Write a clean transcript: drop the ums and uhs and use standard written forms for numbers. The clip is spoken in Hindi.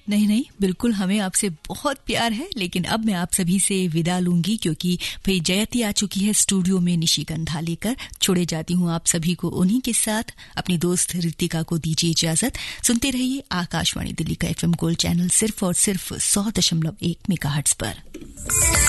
नहीं नहीं, बिल्कुल हमें आपसे बहुत प्यार है, लेकिन अब मैं आप सभी से विदा लूंगी क्योंकि भाई जयती आ चुकी है स्टूडियो में निशिगंधा लेकर। छोड़े जाती हूँ आप सभी को उन्हीं के साथ। अपनी दोस्त रितिका को दीजिए इजाजत। सुनते रहिए आकाशवाणी दिल्ली का FM गोल्ड चैनल सिर्फ और सिर्फ 100.1 मेगाहर्ट्ज पर।